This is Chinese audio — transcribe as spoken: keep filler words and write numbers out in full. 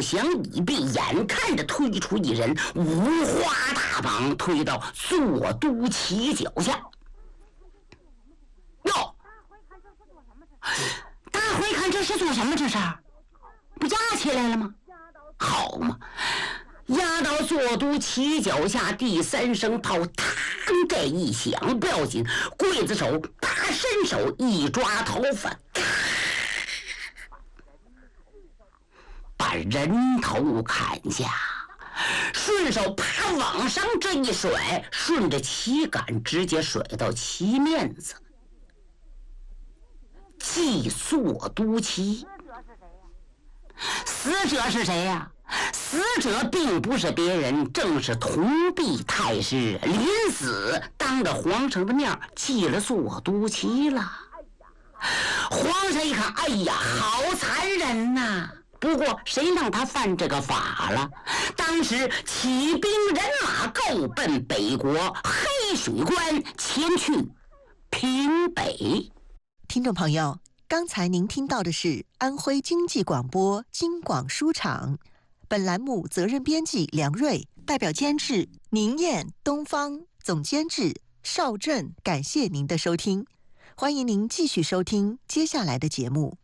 想一臂，眼看着推出一人，五花大绑推到坐都旗脚下。哟，大伙一看这是做什么？这是不压起来了吗？好嘛，压到坐都旗脚下，第三声炮，嘡，这一响不要紧，刽子手大伸手一抓头发，把人头砍下，顺手啪往上这一甩，顺着旗杆直接甩到旗面子，系坐都旗。死者是谁呀、啊？死者并不是别人，正是同弼太师，临死当着皇上的面系了坐都旗了。皇上一看，哎呀，好残忍呐、啊！不过谁让他犯这个法了？当时起兵人马够奔北国黑水关前去平北。 听众朋友，刚才您听到的是安徽经济广播京广书场，本栏目责任编辑梁瑞，代表监制宁燕、东方，总监制邵振。感谢您的收听，欢迎您继续收听接下来的节目。